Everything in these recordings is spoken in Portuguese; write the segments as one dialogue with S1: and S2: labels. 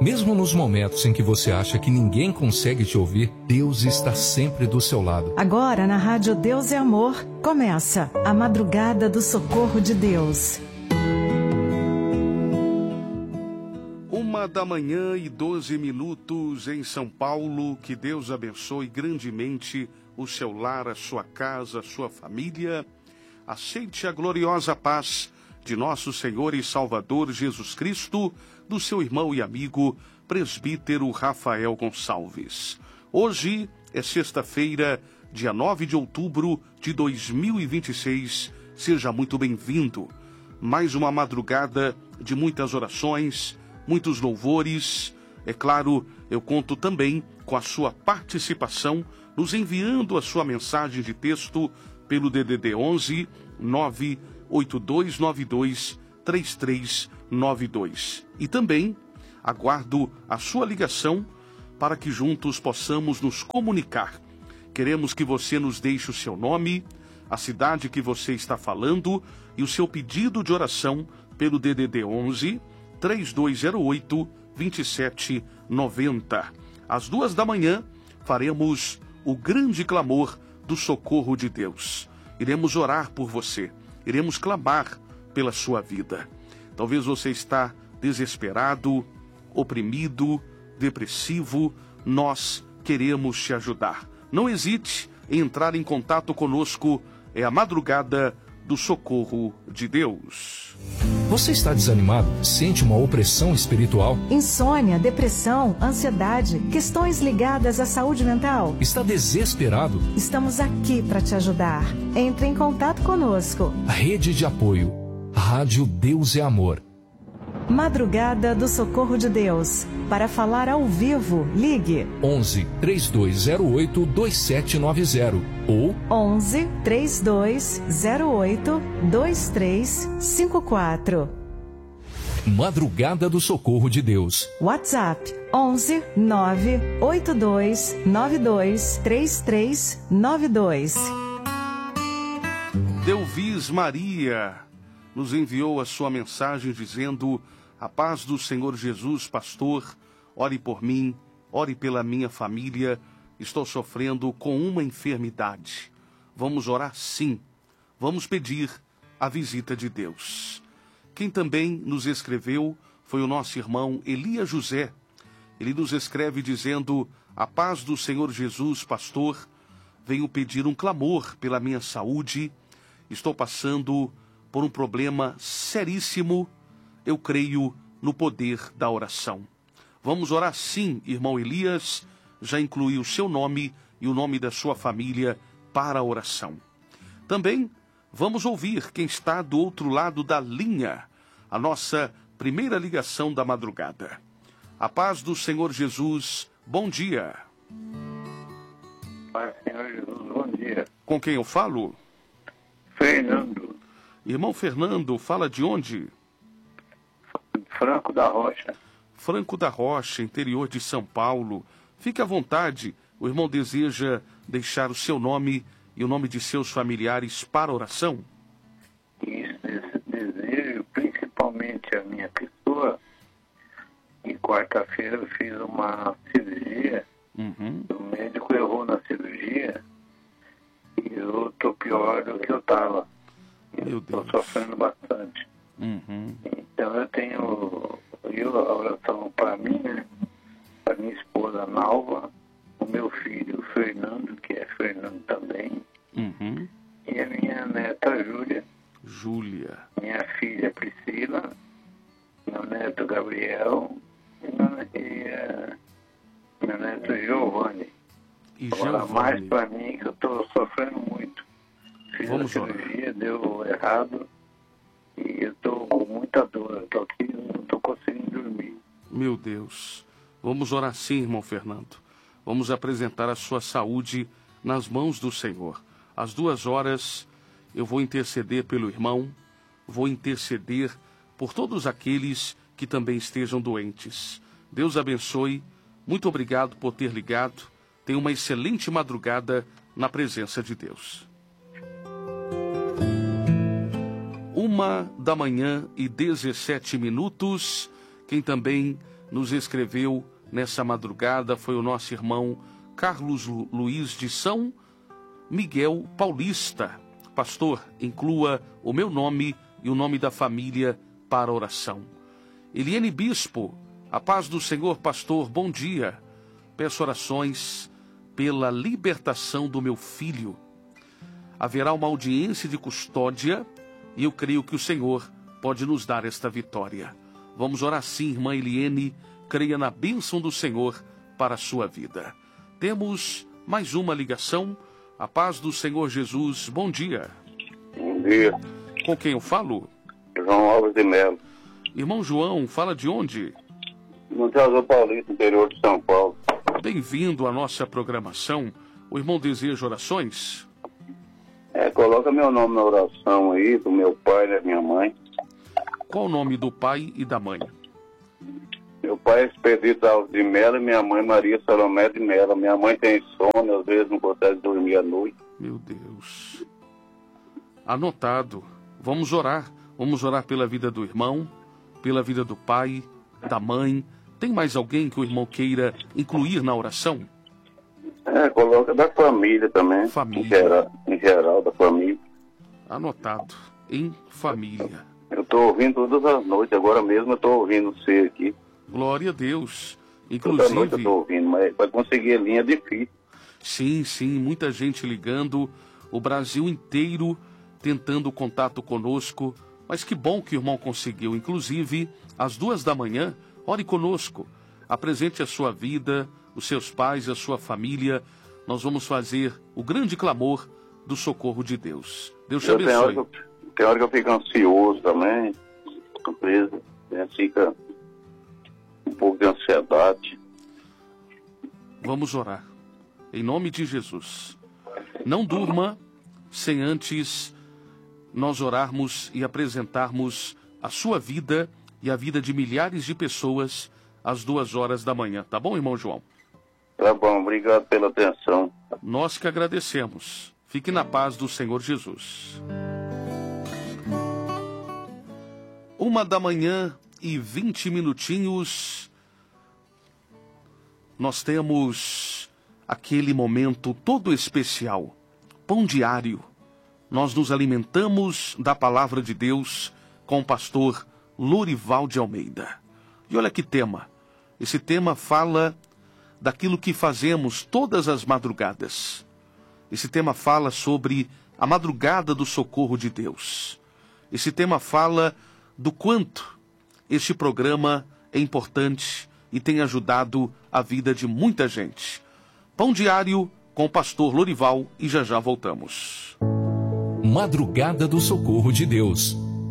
S1: Mesmo nos momentos em que você acha que ninguém consegue te ouvir, Deus está sempre do seu lado.
S2: Agora, na Rádio Deus é Amor, começa a Madrugada do Socorro de Deus.
S3: 1h12 em São Paulo. Que Deus abençoe grandemente o seu lar, a sua casa, a sua família. Aceite a gloriosa paz de nosso Senhor e Salvador Jesus Cristo, do seu irmão e amigo, presbítero Rafael Gonçalves. Hoje é sexta-feira, dia 9 de outubro de 2026. Seja muito bem-vindo. Mais uma madrugada de muitas orações, muitos louvores. É claro, eu conto também com a sua participação, nos enviando a sua mensagem de texto pelo DDD 11 98292 3392. E também aguardo a sua ligação para que juntos possamos nos comunicar. Queremos que você nos deixe o seu nome, a cidade que você está falando e o seu pedido de oração pelo DDD 11 3208 2790. Às 2h faremos o grande clamor do socorro de Deus. Iremos orar por você, iremos clamar pela sua vida. Talvez você está desesperado, oprimido, depressivo. Nós queremos te ajudar. Não hesite em entrar em contato conosco. É a Madrugada do Socorro de Deus.
S1: Você está desanimado? Sente uma opressão espiritual?
S2: Insônia, depressão, ansiedade, questões ligadas à saúde mental?
S1: Está desesperado?
S2: Estamos aqui para te ajudar. Entre em contato conosco.
S1: Rede de apoio. Rádio Deus é Amor.
S2: Madrugada do Socorro de Deus. Para falar ao vivo, ligue
S1: 11 3208 2790 ou
S2: 11 3208 2354.
S1: Madrugada do Socorro de Deus.
S2: WhatsApp 11 982 92 3392.
S3: Delvis Maria nos enviou a sua mensagem dizendo: a paz do Senhor Jesus, pastor, ore por mim, ore pela minha família, estou sofrendo com uma enfermidade. Vamos orar sim, vamos pedir a visita de Deus. Quem também nos escreveu foi o nosso irmão Elias José. Ele nos escreve dizendo: a paz do Senhor Jesus, pastor, venho pedir um clamor pela minha saúde, estou passando por um problema seríssimo. Eu creio no poder da oração. Vamos orar sim, irmão Elias. Já incluí o seu nome e o nome da sua família para a oração. Também vamos ouvir quem está do outro lado da linha, a nossa primeira ligação da madrugada. A paz do Senhor Jesus, bom dia.
S4: Paz do Senhor Jesus, bom dia.
S3: Com quem eu falo?
S4: Fernando.
S3: Irmão Fernando, fala de onde?
S4: Franco da Rocha.
S3: Franco da Rocha, interior de São Paulo. Fique à vontade, o irmão deseja deixar o seu nome e o nome de seus familiares para a oração?
S4: Isso, esse desejo, principalmente a minha pessoa. E quarta-feira eu fiz uma cirurgia. O médico errou na cirurgia e eu estou pior do que eu estava. Estou sofrendo bastante. Então eu tenho a oração para mim, né? Para minha esposa Nalva, o meu filho Fernando, que é Fernando também, e a minha neta Júlia, minha filha Priscila, meu neto Gabriel e meu neto Giovanni. Agora mais para mim, que eu estou sofrendo muito. Fiz a cirurgia, deu errado. E eu estou com muita dor, eu estou aqui, não estou conseguindo dormir.
S3: Meu Deus. Vamos orar sim, irmão Fernando. Vamos apresentar a sua saúde nas mãos do Senhor. Às 2h eu vou interceder pelo irmão, vou interceder por todos aqueles que também estejam doentes. Deus abençoe. Muito obrigado por ter ligado. Tenha uma excelente madrugada na presença de Deus. 1h17. Quem também nos escreveu nessa madrugada foi o nosso irmão Carlos Luiz de São Miguel Paulista. Pastor, inclua o meu nome e o nome da família para a oração. Eliane Bispo, a paz do Senhor, pastor, bom dia. Peço orações pela libertação do meu filho. Haverá uma audiência de custódia e eu creio que o Senhor pode nos dar esta vitória. Vamos orar sim, irmã Eliane, creia na bênção do Senhor para a sua vida. Temos mais uma ligação. A paz do Senhor Jesus, bom dia.
S5: Bom dia.
S3: Com quem eu falo?
S5: João Alves de Melo.
S3: Irmão João, fala de onde?
S5: No Teatro Paulista, interior de São Paulo.
S3: Bem-vindo à nossa programação. O irmão deseja orações?
S5: Coloca meu nome na oração aí, do meu pai e da minha mãe.
S3: Qual o nome do pai e da mãe?
S5: Meu pai é Expedito Alves de Melo e minha mãe Maria Salomé de Melo. Minha mãe tem sono, às vezes não consegue dormir à noite.
S3: Meu Deus. Anotado. Vamos orar. Vamos orar pela vida do irmão, pela vida do pai, da mãe. Tem mais alguém que o irmão queira incluir na oração?
S5: Coloca da família também.
S3: Família.
S5: Em geral, da família.
S3: Anotado. Em família.
S5: Eu estou ouvindo todas as noites. Agora mesmo eu estou ouvindo você aqui.
S3: Glória a Deus.
S5: Toda noite eu
S3: Inclusive...
S5: estou ouvindo, mas para conseguir a linha é difícil.
S3: Sim, muita gente ligando. O Brasil inteiro tentando contato conosco. Mas que bom que o irmão conseguiu. Inclusive, às 2 da manhã, ore conosco. Apresente a sua vida, os seus pais, a sua família. Nós vamos fazer o grande clamor do socorro de Deus. Deus te abençoe.
S5: Tem hora que eu fico ansioso também. Surpresa. Fica um pouco de ansiedade.
S3: Vamos orar. Em nome de Jesus. Não durma sem antes nós orarmos e apresentarmos a sua vida e a vida de milhares de pessoas às 2 horas da manhã. Tá bom, irmão João?
S5: Tá bom, obrigado pela atenção.
S3: Nós que agradecemos. Fique na paz do Senhor Jesus. 1h20 nós temos aquele momento todo especial, pão diário. Nós nos alimentamos da palavra de Deus com o pastor Lorival de Almeida. E olha que tema. Esse tema fala daquilo que fazemos todas as madrugadas. Esse tema fala sobre a madrugada do socorro de Deus. Esse tema fala do quanto este programa é importante e tem ajudado a vida de muita gente. Pão diário com o pastor Lorival e já voltamos.
S1: Madrugada do Socorro de Deus.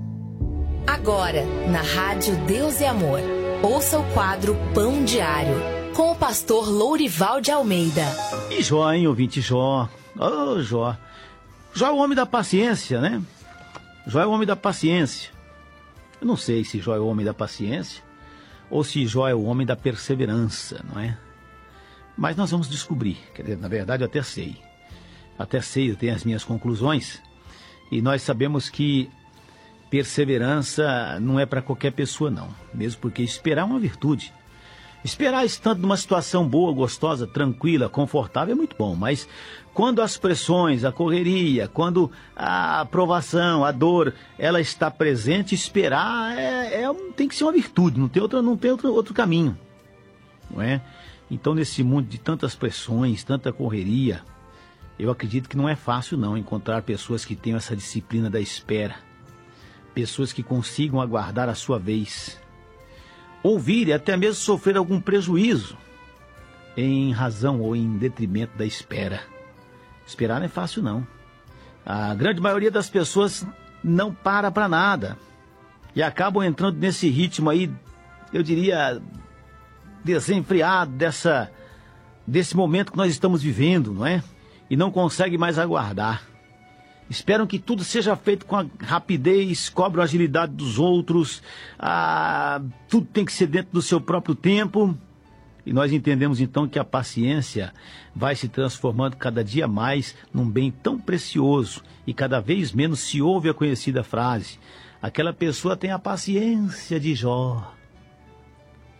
S6: Agora, na Rádio Deus e Amor, ouça o quadro Pão Diário, com o pastor Lorival de Almeida.
S7: E Jó, hein, ouvinte Jó? Ô, Jó. Jó é o homem da paciência, né? Jó é o homem da paciência. Eu não sei se Jó é o homem da paciência ou se Jó é o homem da perseverança, não é? Mas nós vamos descobrir. Quer dizer, na verdade, eu até sei. Eu tenho as minhas conclusões. E nós sabemos que perseverança não é para qualquer pessoa, não. Mesmo porque esperar é uma virtude. Esperar estando numa situação boa, gostosa, tranquila, confortável é muito bom. Mas quando as pressões, a correria, quando a provação, a dor, ela está presente, esperar tem que ser uma virtude. Não tem outro caminho. Não é? Então, nesse mundo de tantas pressões, tanta correria, eu acredito que não é fácil não encontrar pessoas que tenham essa disciplina da espera. Pessoas que consigam aguardar a sua vez. Ouvir e até mesmo sofrer algum prejuízo em razão ou em detrimento da espera. Esperar não é fácil não. A grande maioria das pessoas não para nada. E acabam entrando nesse ritmo aí, eu diria, desenfreado desse momento que nós estamos vivendo, não é? E não consegue mais aguardar. Esperam que tudo seja feito com a rapidez, cobram a agilidade dos outros, tudo tem que ser dentro do seu próprio tempo. E nós entendemos então que a paciência vai se transformando cada dia mais num bem tão precioso e cada vez menos se ouve a conhecida frase: aquela pessoa tem a paciência de Jó.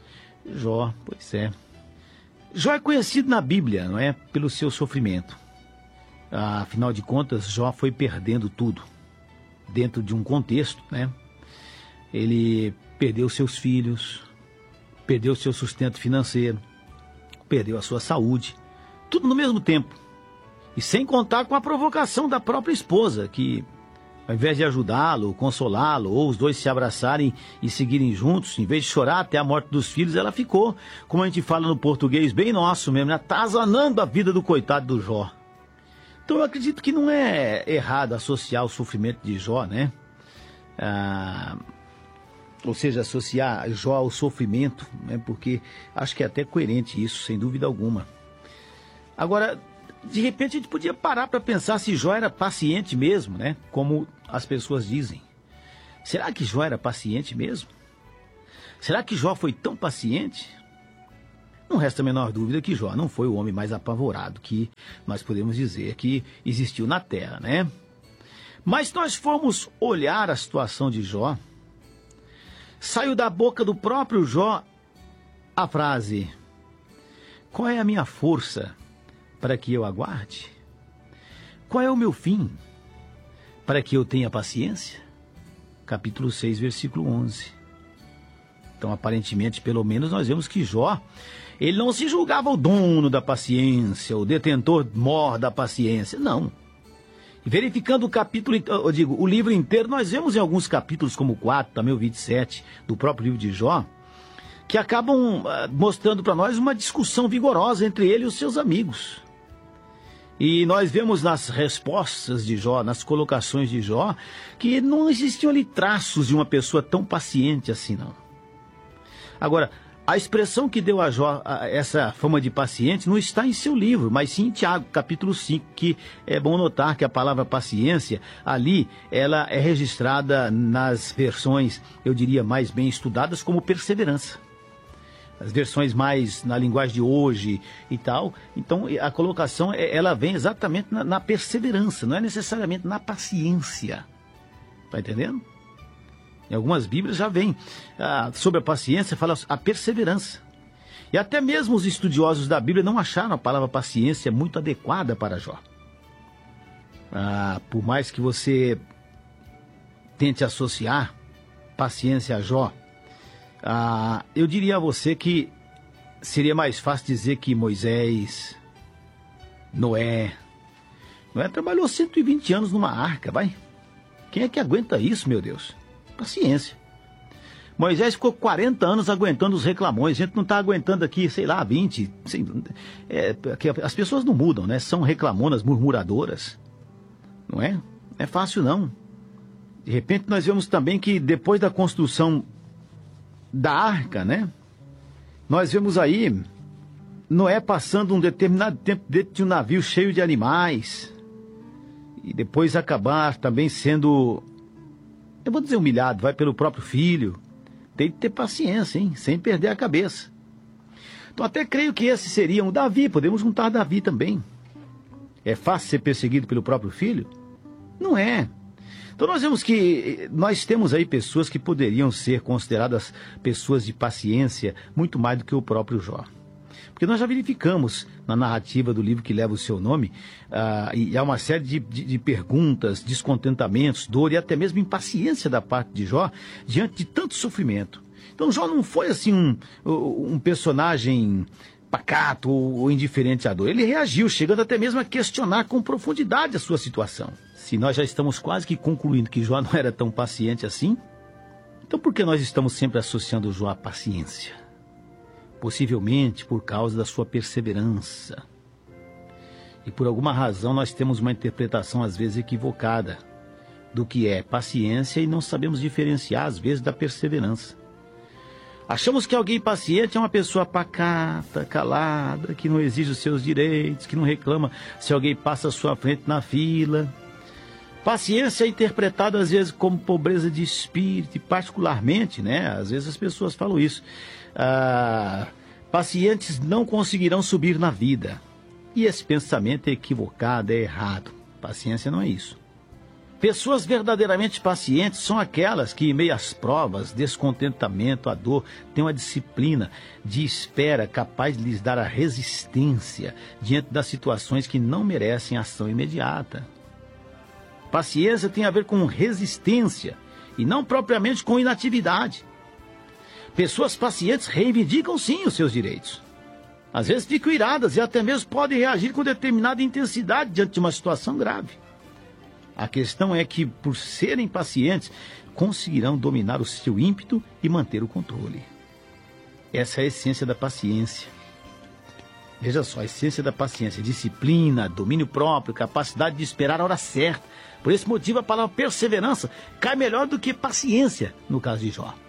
S7: Jó, pois é. Jó é conhecido na Bíblia, não é? Pelo seu sofrimento. Afinal de contas, Jó foi perdendo tudo. Dentro de um contexto, né? Ele perdeu seus filhos, perdeu seu sustento financeiro, perdeu a sua saúde, tudo no mesmo tempo. E sem contar com a provocação da própria esposa, que ao invés de ajudá-lo, consolá-lo, ou os dois se abraçarem e seguirem juntos, em vez de chorar até a morte dos filhos, ela ficou, como a gente fala no português bem nosso mesmo, atazanando a vida do coitado do Jó. Então eu acredito que não é errado associar o sofrimento de Jó, né? Ou seja, associar Jó ao sofrimento, né? Porque acho que é até coerente isso, sem dúvida alguma. Agora, de repente a gente podia parar para pensar se Jó era paciente mesmo, né? Como as pessoas dizem. Será que Jó era paciente mesmo? Será que Jó foi tão paciente? Não resta a menor dúvida que Jó não foi o homem mais apavorado que nós podemos dizer que existiu na Terra, né? Mas se nós formos olhar a situação de Jó, saiu da boca do próprio Jó a frase: qual é a minha força para que eu aguarde? Qual é o meu fim para que eu tenha paciência? Capítulo 6, versículo 11. Então, aparentemente, pelo menos, nós vemos que Jó, ele não se julgava o dono da paciência, o detentor mor da paciência, não. E verificando o capítulo, o livro inteiro, nós vemos em alguns capítulos, como o 4, também o 27, do próprio livro de Jó, que acabam mostrando para nós uma discussão vigorosa entre ele e os seus amigos. E nós vemos nas respostas de Jó, nas colocações de Jó, que não existiam ali traços de uma pessoa tão paciente assim, não. Agora, a expressão que deu a Jó essa fama de paciente não está em seu livro, mas sim em Tiago, capítulo 5, que é bom notar que a palavra paciência, ali, ela é registrada nas versões, eu diria, mais bem estudadas como perseverança. As versões mais na linguagem de hoje e tal. Então, a colocação, ela vem exatamente na perseverança, não é necessariamente na paciência. Está entendendo? Em algumas Bíblias já vem sobre a paciência, fala a perseverança. E até mesmo os estudiosos da Bíblia não acharam a palavra paciência muito adequada para Jó. Por mais que você tente associar paciência a Jó, eu diria a você que seria mais fácil dizer que Moisés, Noé trabalhou 120 anos numa arca, vai. Quem é que aguenta isso, meu Deus? Paciência. Moisés ficou 40 anos aguentando os reclamões. A gente não está aguentando aqui, sei lá, 20. As pessoas não mudam, né? São reclamonas, murmuradoras. Não é? Não é fácil, não. De repente nós vemos também que depois da construção da arca, né? Nós vemos aí Noé passando um determinado tempo dentro de um navio cheio de animais. E depois acabar também sendo, eu vou dizer humilhado, vai pelo próprio filho. Tem que ter paciência, hein? Sem perder a cabeça. Então até creio que esse seria um Davi, podemos juntar Davi também. É fácil ser perseguido pelo próprio filho? Não é. Então nós vemos que nós temos aí pessoas que poderiam ser consideradas pessoas de paciência muito mais do que o próprio Jó. Porque nós já verificamos na narrativa do livro que leva o seu nome, e há uma série de perguntas, descontentamentos, dor e até mesmo impaciência da parte de Jó diante de tanto sofrimento. Então Jó não foi assim um personagem pacato ou indiferente à dor. Ele reagiu, chegando até mesmo a questionar com profundidade a sua situação. Se nós já estamos quase que concluindo que Jó não era tão paciente assim, então por que nós estamos sempre associando Jó à paciência? Possivelmente por causa da sua perseverança. E por alguma razão nós temos uma interpretação às vezes equivocada do que é paciência e não sabemos diferenciar às vezes da perseverança. Achamos que alguém paciente é uma pessoa pacata, calada, que não exige os seus direitos, que não reclama se alguém passa à sua frente na fila. Paciência é interpretada às vezes como pobreza de espírito, e particularmente, né? Às vezes as pessoas falam isso. Pacientes não conseguirão subir na vida. E esse pensamento é equivocado, é errado. Paciência não é isso. Pessoas verdadeiramente pacientes são aquelas que, em meio às provas, descontentamento, a dor, têm uma disciplina de espera capaz de lhes dar a resistência diante das situações que não merecem ação imediata. Paciência tem a ver com resistência e não propriamente com inatividade. Pessoas pacientes reivindicam sim os seus direitos. Às vezes ficam iradas e até mesmo podem reagir com determinada intensidade diante de uma situação grave. A questão é que, por serem pacientes, conseguirão dominar o seu ímpeto e manter o controle. Essa é a essência da paciência. Veja só, a essência da paciência: disciplina, domínio próprio, capacidade de esperar a hora certa. Por esse motivo, a palavra perseverança cai melhor do que paciência no caso de Jó.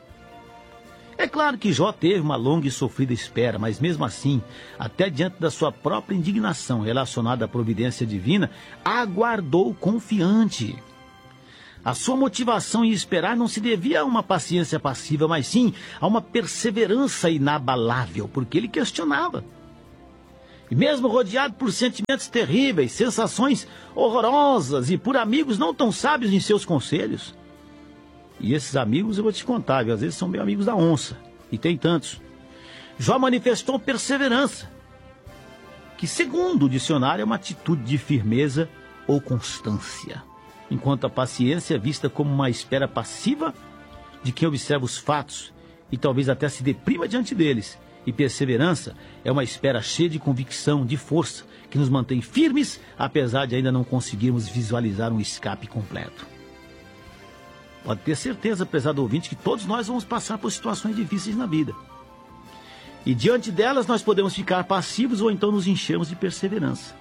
S7: É claro que Jó teve uma longa e sofrida espera, mas mesmo assim, até diante da sua própria indignação relacionada à providência divina, aguardou confiante. A sua motivação em esperar não se devia a uma paciência passiva, mas sim a uma perseverança inabalável, porque ele questionava. E mesmo rodeado por sentimentos terríveis, sensações horrorosas e por amigos não tão sábios em seus conselhos. E esses amigos, eu vou te contar, viu? Às vezes são bem amigos da onça, e tem tantos. Jó manifestou perseverança, que segundo o dicionário é uma atitude de firmeza ou constância, enquanto a paciência é vista como uma espera passiva de quem observa os fatos e talvez até se deprima diante deles. E perseverança é uma espera cheia de convicção, de força, que nos mantém firmes, apesar de ainda não conseguirmos visualizar um escape completo. Pode ter certeza, prezado ouvinte, que todos nós vamos passar por situações difíceis na vida. E diante delas nós podemos ficar passivos ou então nos enchermos de perseverança.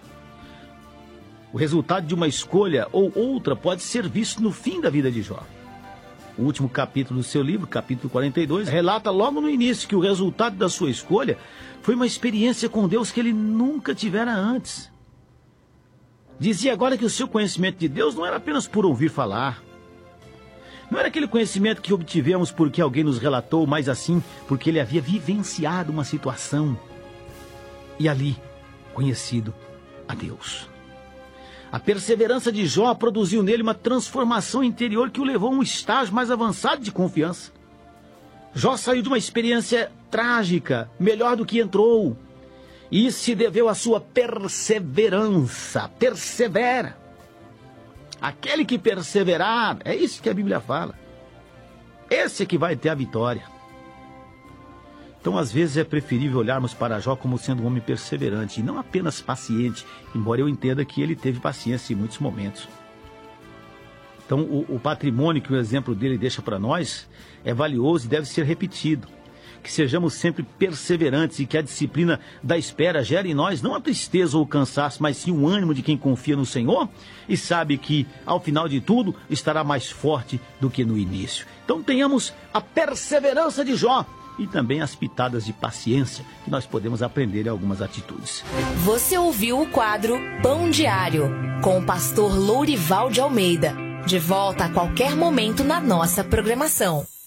S7: O resultado de uma escolha ou outra pode ser visto no fim da vida de Jó. O último capítulo do seu livro, capítulo 42, relata logo no início que o resultado da sua escolha foi uma experiência com Deus que ele nunca tivera antes. Dizia agora que o seu conhecimento de Deus não era apenas por ouvir falar. Não era aquele conhecimento que obtivemos porque alguém nos relatou, mas assim porque ele havia vivenciado uma situação e ali conhecido a Deus. A perseverança de Jó produziu nele uma transformação interior que o levou a um estágio mais avançado de confiança. Jó saiu de uma experiência trágica, melhor do que entrou. E isso se deveu à sua perseverança. Persevera. Aquele que perseverar, é isso que a Bíblia fala. Esse é que vai ter a vitória. Então, às vezes, é preferível olharmos para Jó como sendo um homem perseverante e não apenas paciente, embora eu entenda que ele teve paciência em muitos momentos. Então, o patrimônio que o exemplo dele deixa para nós é valioso e deve ser repetido. Que sejamos sempre perseverantes e que a disciplina da espera gere em nós não a tristeza ou o cansaço, mas sim o ânimo de quem confia no Senhor e sabe que, ao final de tudo, estará mais forte do que no início. Então tenhamos a perseverança de Jó e também as pitadas de paciência que nós podemos aprender em algumas atitudes.
S6: Você ouviu o quadro Pão Diário, com o pastor Lourival de Almeida. De volta a qualquer momento na nossa programação.